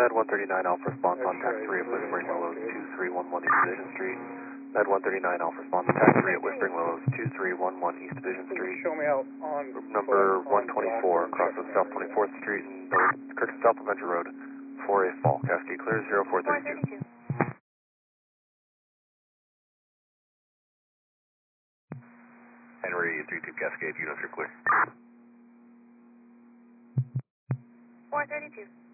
Med 139 Alpha response on TAC 3 at Whispering Willows 2311 East Division Street. Med 139 Alpha response on TAC 3 at Whispering Willows 2311 East Division Street. Show me out on Group number 124 across of South 24th Street and Kirk South Adventure Road for a fall. Cascade clear 0432. Henry 32 Cascade, units are clear. 432.